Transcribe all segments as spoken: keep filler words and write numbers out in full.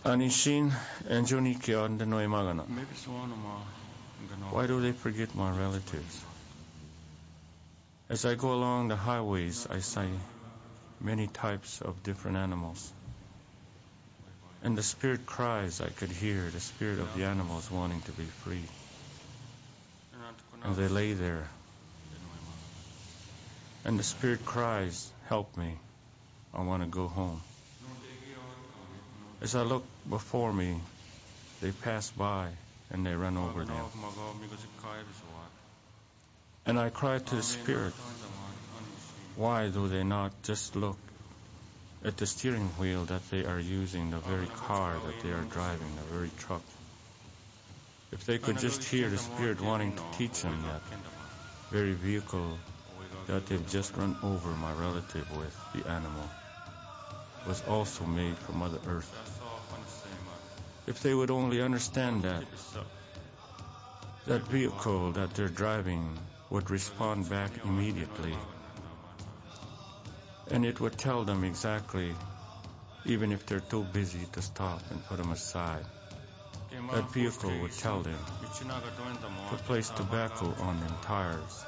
Anishin and Joniki on the Noimagana. Why do they forget my relatives? As I go along the highways, I see many types of different animals. And the spirit cries, I could hear the spirit of the animals wanting to be free. And they lay there. And the spirit cries, help me, I want to go home. As I look before me, they pass by and they run over them. And I cry to the spirit, why do they not just look at the steering wheel that they are using, the very car that they are driving, the very truck? If they could just hear the spirit wanting to teach them that very vehicle that they've just run over my relative with, the animal, was also made from Mother Earth. If they would only understand that, that vehicle that they're driving would respond back immediately. And it would tell them exactly, even if they're too busy to stop and put them aside, that vehicle would tell them to place tobacco on them tires,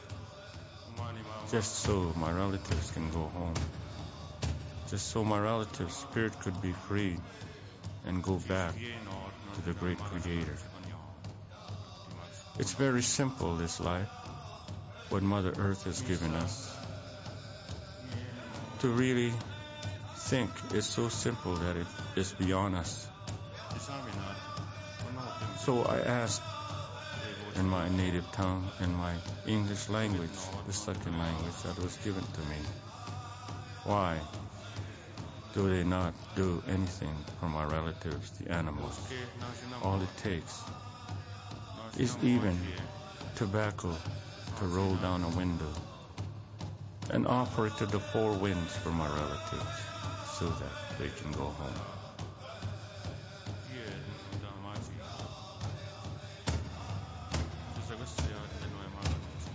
just so my relatives can go home, just so my relative's spirit could be freed and go back to the great Creator. It's very simple, this life, what Mother Earth has given us. To really think is so simple that it is beyond us. So I asked in my native tongue, in my English language, the second language that was given to me, why do they not do anything for my relatives, the animals? All it takes is even tobacco to roll down a window and offer it to the four winds for my relatives so that they can go home.